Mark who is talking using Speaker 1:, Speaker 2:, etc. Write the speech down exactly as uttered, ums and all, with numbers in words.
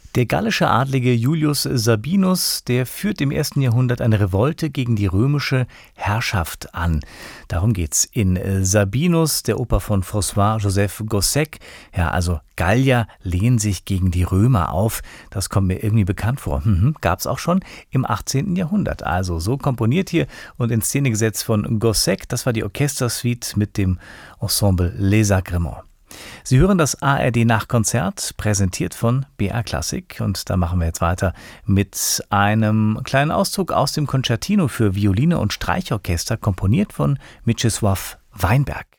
Speaker 1: Der gallische Adlige Julius Sabinus, der führt im ersten Jahrhundert eine Revolte gegen die römische Herrschaft an. Darum geht's in äh, Sabinus, der Oper von François-Joseph Gossec. Ja, also Gallier lehnen sich gegen die Römer auf. Das kommt mir irgendwie bekannt vor. Mhm, gab's auch schon im achtzehnten Jahrhundert. Also so komponiert hier und in Szene gesetzt von Gossec. Das war die Orchestersuite mit dem Ensemble Les Agréments. Sie hören das A R D-Nachkonzert, präsentiert von B R Klassik. Und da machen wir jetzt weiter mit einem kleinen Auszug aus dem Concertino für Violine und Streichorchester, komponiert von Mieczysław Weinberg.